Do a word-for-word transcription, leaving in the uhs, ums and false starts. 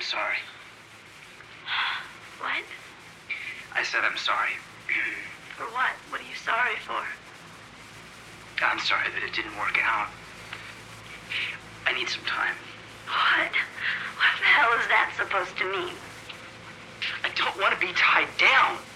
sorry. What? I said I'm sorry. For what? What are you sorry for? I'm sorry that it didn't work out. I need some time. What? What the hell is that supposed to mean? I don't want to be tied down.